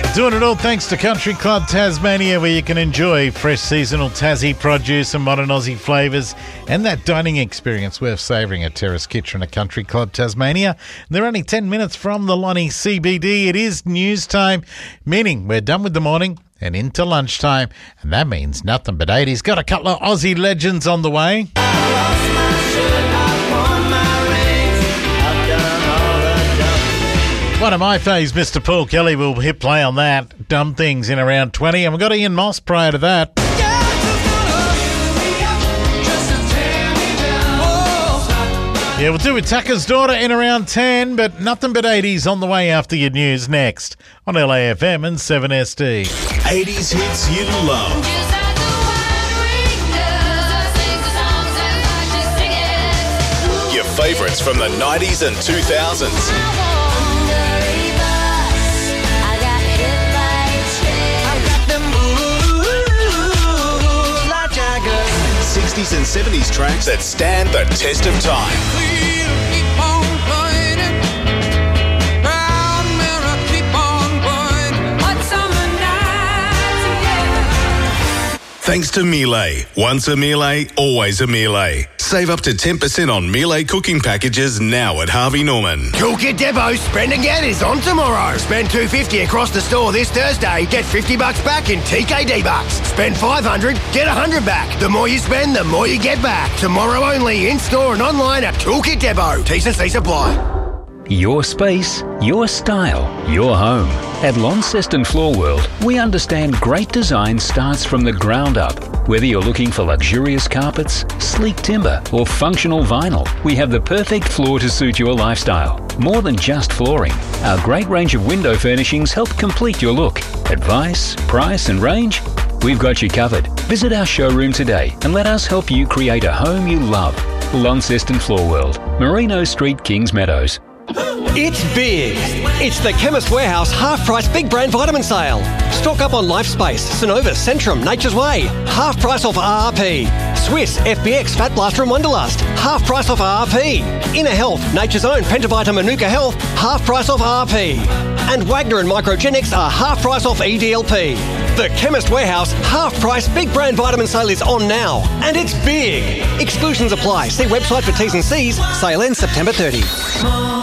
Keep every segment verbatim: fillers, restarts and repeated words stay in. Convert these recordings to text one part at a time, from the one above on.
Doing it all thanks to Country Club Tasmania, where you can enjoy fresh seasonal Tassie produce and modern Aussie flavours and that dining experience worth savouring at Terrace Kitchen at Country Club Tasmania. They're only ten minutes from the Lonnie C B D. It is news time, meaning we're done with the morning and into lunchtime, and that means nothing but eighties. Got a couple of Aussie legends on the way. One of my faves, Mister Paul Kelly, will hit play on that. Dumb Things in around twenty. And we've got Ian Moss prior to that. Yeah, we'll do with Tucker's Daughter in around ten, but nothing but eighties on the way after your news next on L A F M and seven S D. eighties hits you love. Your favourites from the nineties and two thousands. sixties and seventies tracks that stand the test of time. Thanks to Miele. Once a Miele, always a Miele. Save up to ten percent on Miele cooking packages now at Harvey Norman. Toolkit Depot Spend Again is on tomorrow. Spend two hundred fifty dollars across the store this Thursday. Get fifty bucks back in T K D bucks. Spend five hundred dollars, get one hundred dollars back. The more you spend, the more you get back. Tomorrow only, in-store and online at Toolkit Depot. T's and C's apply. Your space, your style, your home. At Launceston Floor World, we understand great design starts from the ground up. Whether you're looking for luxurious carpets, sleek timber, or functional vinyl, we have the perfect floor to suit your lifestyle. More than just flooring, our great range of window furnishings help complete your look. Advice, price, and range? We've got you covered. Visit our showroom today and let us help you create a home you love. Launceston Floor World, Merino Street, Kings Meadows. It's big. It's the Chemist Warehouse half-price big brand vitamin sale. Stock up on Lifespace, Synovus, Centrum, Nature's Way. Half price off R R P. Swiss, F B X, Fat Blaster and Wonderlust. Half price off R R P. Inner Health, Nature's Own, Pentavita, Manuka Health. Half price off R R P. And Wagner and Microgenics are half price off E D L P. The Chemist Warehouse half-price big brand vitamin sale is on now. And it's big. Exclusions apply. See website for T's and C's. Sale ends September thirtieth.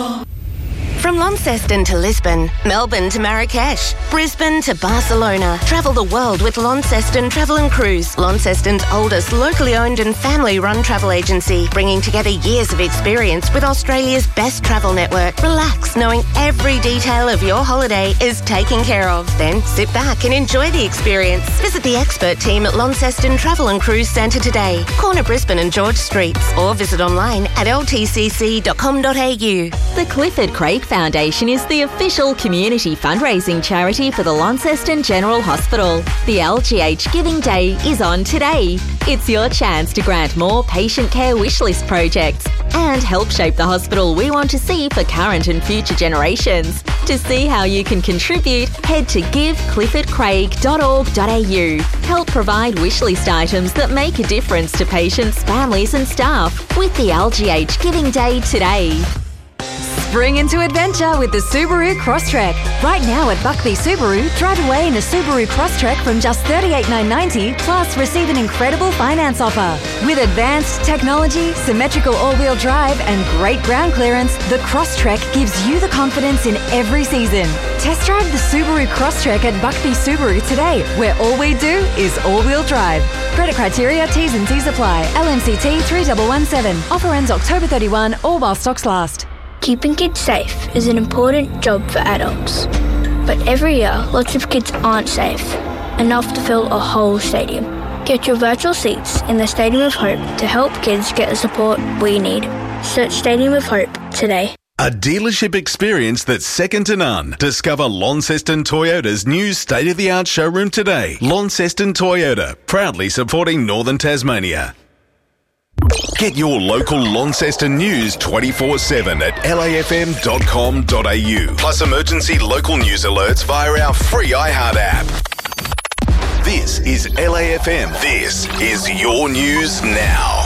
From Launceston to Lisbon, Melbourne to Marrakesh, Brisbane to Barcelona. Travel the world with Launceston Travel and Cruise, Launceston's oldest locally owned and family-run travel agency, bringing together years of experience with Australia's best travel network. Relax, knowing every detail of your holiday is taken care of. Then sit back and enjoy the experience. Visit the expert team at Launceston Travel and Cruise Centre today, corner Brisbane and George Streets, or visit online at l t c c dot com dot a u. The Clifford Craig Foundation is the official community fundraising charity for the Launceston General Hospital. The L G H Giving Day is on today. It's your chance to grant more patient care wishlist projects and help shape the hospital we want to see for current and future generations. To see how you can contribute, head to give clifford craig dot org dot a u. Help provide wishlist items that make a difference to patients, families and staff with the L G H Giving Day today. Spring into adventure with the Subaru Crosstrek. Right now at Buckby Subaru, drive away in a Subaru Crosstrek from just thirty-eight thousand nine hundred ninety dollars, plus receive an incredible finance offer. With advanced technology, symmetrical all-wheel drive and great ground clearance, the Crosstrek gives you the confidence in every season. Test drive the Subaru Crosstrek at Buckby Subaru today, where all we do is all-wheel drive. Credit criteria, T's and C's apply. L M C T three one one seven. Offer ends October thirty-first or while stocks last. Keeping kids safe is an important job for adults. But every year, lots of kids aren't safe, enough to fill a whole stadium. Get your virtual seats in the Stadium of Hope to help kids get the support we need. Search Stadium of Hope today. A dealership experience that's second to none. Discover Launceston Toyota's new state-of-the-art showroom today. Launceston Toyota, proudly supporting Northern Tasmania. Get your local Launceston news twenty-four seven at l a f m dot com dot a u. Plus emergency local news alerts via our free iHeart app. This is L A F M. This is your news now.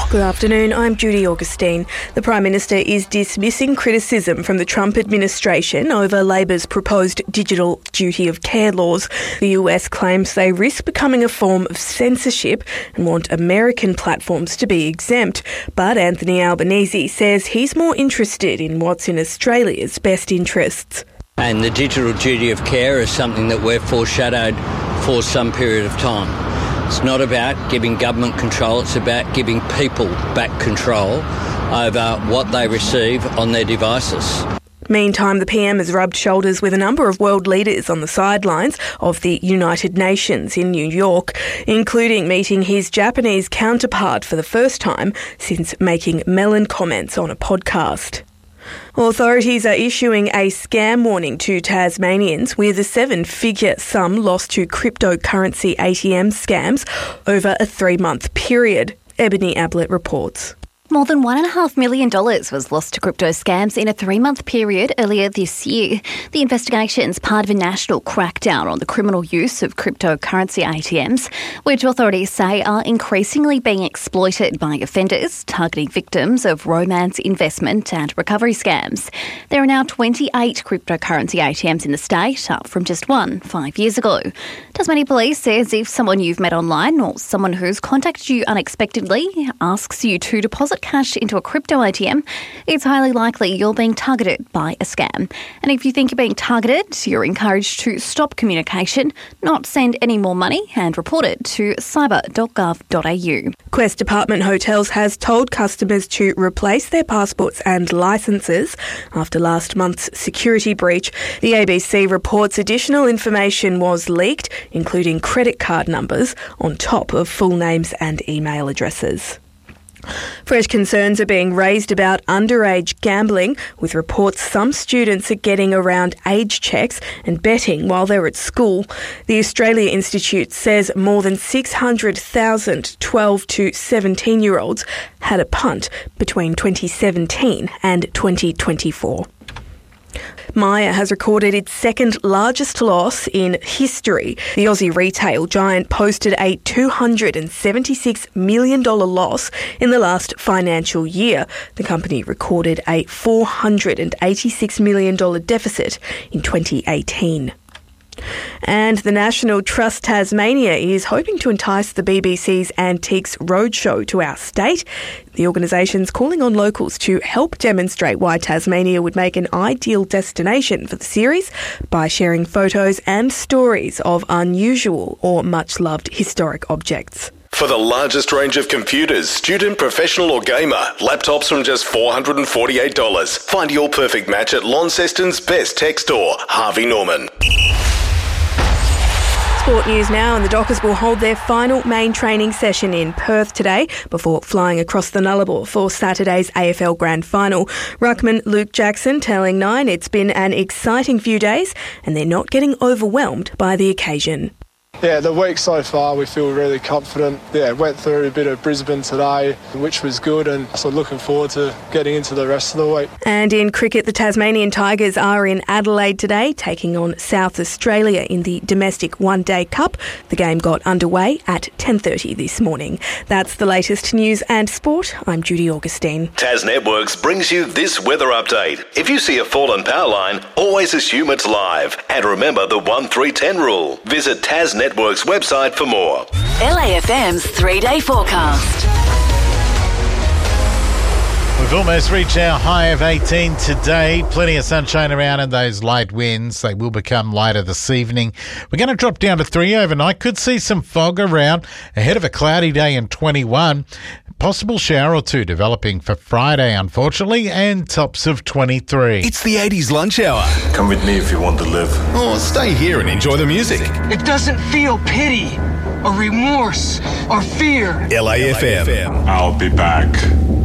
Good afternoon, I'm Judy Augustine. The Prime Minister is dismissing criticism from the Trump administration over Labor's proposed digital duty of care laws. The U S claims they risk becoming a form of censorship and want American platforms to be exempt. But Anthony Albanese says he's more interested in what's in Australia's best interests. And the digital duty of care is something that we've foreshadowed for some period of time. It's not about giving government control, it's about giving people back control over what they receive on their devices. Meantime, the P M has rubbed shoulders with a number of world leaders on the sidelines of the United Nations in New York, including meeting his Japanese counterpart for the first time since making melon comments on a podcast. Authorities are issuing a scam warning to Tasmanians with a seven-figure sum lost to cryptocurrency A T M scams over a three-month period. Ebony Ablett reports. More than one point five million dollars was lost to crypto scams in a three-month period earlier this year. The investigation is part of a national crackdown on the criminal use of cryptocurrency A T Ms, which authorities say are increasingly being exploited by offenders targeting victims of romance, investment and recovery scams. There are now twenty-eight cryptocurrency A T Ms in the state, up from just one five years ago. Tasmania Police says if someone you've met online or someone who's contacted you unexpectedly asks you to deposit cash into a crypto A T M, it's highly likely you're being targeted by a scam. And if you think you're being targeted, you're encouraged to stop communication, not send any more money, and report it to cyber dot gov dot a u. Quest Department Hotels has told customers to replace their passports and licences after last month's security breach. The A B C reports additional information was leaked, including credit card numbers, on top of full names and email addresses. Fresh concerns are being raised about underage gambling, with reports some students are getting around age checks and betting while they're at school. The Australia Institute says more than six hundred thousand twelve to seventeen-year-olds had a punt between twenty seventeen and twenty twenty-four. Myer has recorded its second largest loss in history. The Aussie retail giant posted a two hundred seventy-six million dollars loss in the last financial year. The company recorded a four hundred eighty-six million dollars deficit in twenty eighteen. And the National Trust Tasmania is hoping to entice the B B C's Antiques Roadshow to our state. The organisation's calling on locals to help demonstrate why Tasmania would make an ideal destination for the series by sharing photos and stories of unusual or much-loved historic objects. For the largest range of computers, student, professional or gamer, laptops from just four hundred forty-eight dollars. Find your perfect match at Launceston's best tech store, Harvey Norman. Sport news now, and the Dockers will hold their final main training session in Perth today before flying across the Nullarbor for Saturday's A F L Grand Final. Ruckman Luke Jackson telling Nine it's been an exciting few days and they're not getting overwhelmed by the occasion. Yeah, the week so far we feel really confident. Yeah, went through a bit of Brisbane today, which was good, and so looking forward to getting into the rest of the week. And in cricket, the Tasmanian Tigers are in Adelaide today, taking on South Australia in the domestic one-day cup. The game got underway at ten thirty this morning. That's the latest news and sport. I'm Judy Augustine. Tas Networks brings you this weather update. If you see a fallen power line, always assume it's live. And remember the one three ten rule. Visit Tas Networks website for more. L A F M's three-day forecast. We've almost reached our high of eighteen today. Plenty of sunshine around and those light winds. They will become lighter this evening. We're going to drop down to three overnight. Could see some fog around ahead of a cloudy day in twenty-one. Possible shower or two developing for Friday, unfortunately, and tops of twenty-three. It's the eighties lunch hour. Come with me if you want to live. Or stay here and enjoy the music. It doesn't feel pity or remorse or fear. L A F M. I'll be back.